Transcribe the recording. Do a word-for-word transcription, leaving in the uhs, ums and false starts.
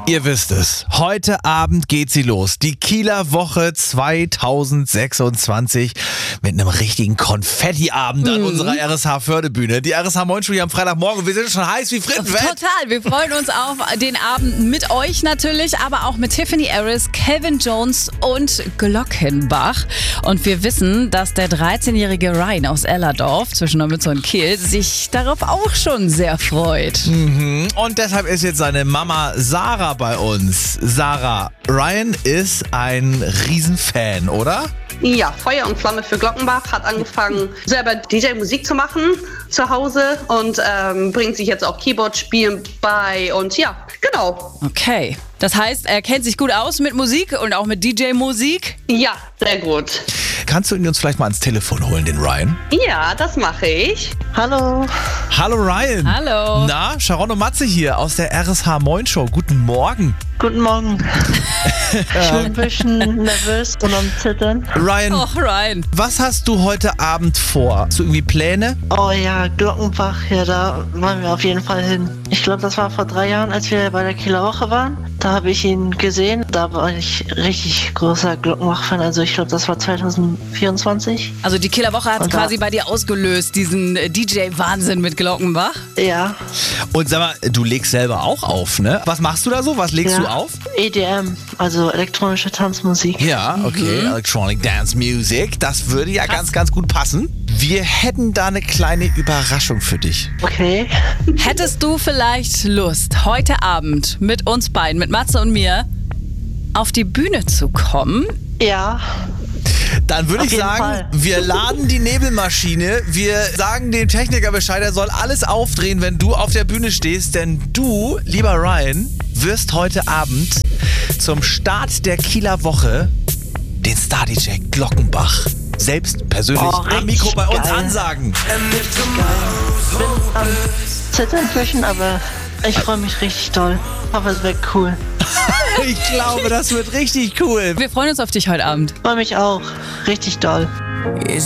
Ihr wisst es, heute Abend geht sie los. Die Kieler Woche zweitausendsechsundzwanzig mit einem richtigen Konfettiabend an Mhm. unserer R S H-Fördebühne. Die R S H-Moinschule am Freitagmorgen. Wir sind schon heiß wie Frittenfett. Total, wir freuen uns auf den Abend mit euch natürlich, aber auch mit Tiffany Harris, Calvin Jones und Glockenbach. Und wir wissen, dass der dreizehnjährige Ryan aus Ellerdorf zwischen Neumünster und Kiel sich darauf auch schon sehr freut. Mhm. Und deshalb ist jetzt seine Mama Sarah bei uns. Sarah, Ryan ist ein Riesenfan, oder? Ja, Feuer und Flamme für Glockenbach, hat angefangen selber D J-Musik zu machen zu Hause und ähm, bringt sich jetzt auch Keyboard-Spielen bei und ja, genau. Okay, das heißt, er kennt sich gut aus mit Musik und auch mit D J-Musik? Ja, sehr gut. Kannst du ihn uns vielleicht mal ans Telefon holen, den Ryan? Ja, das mache ich. Hallo. Hallo Ryan. Hallo. Na, Sharon und Matze hier aus der R S H-Moin-Show. Guten Morgen. Guten Morgen. Ich bin ein bisschen nervös und am Zittern. Ryan, Och, Ryan. was hast du heute Abend vor? Hast du irgendwie Pläne? Oh ja, Glockenbach, ja, da wollen wir auf jeden Fall hin. Ich glaube, das war vor drei Jahren, als wir bei der Kieler Woche waren. Da habe ich ihn gesehen. Da war ich richtig großer Glockenbach-Fan. Also ich glaube, das war zweitausendvierundzwanzig. Also die Killerwoche hat es Und da- quasi bei dir ausgelöst, diesen äh, D J-Wahnsinn mit Glockenbach. Ja, Und sag mal, du legst selber auch auf, ne? Was machst du da so? Was legst ja. du auf? E D M, also elektronische Tanzmusik. Ja, okay. Electronic Dance Music. Das würde ja ganz, ganz gut passen. Wir hätten da eine kleine Überraschung für dich. Okay. Hättest du vielleicht Lust, heute Abend mit uns beiden, mit Matze und mir, auf die Bühne zu kommen? Ja, Dann würde Auf ich jeden sagen, Fall. wir laden die Nebelmaschine. Wir sagen dem Techniker Bescheid, er soll alles aufdrehen, wenn du auf der Bühne stehst. Denn du, lieber Ryan, wirst heute Abend zum Start der Kieler Woche den Star-D J Glockenbach selbst persönlich Oh, am richtig Mikro bei uns geil. ansagen. bin am Zittern zwischen, aber ich freue mich richtig doll. Hoffe, es wird cool. Ich glaube, das wird richtig cool. Wir freuen uns auf dich heute Abend. Freue mich auch richtig doll.